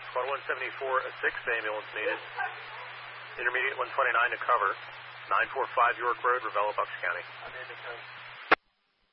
Squad 174, a 6th ambulance needed. Intermediate 129 to cover. 945 York Road, Ravello, Bucks County.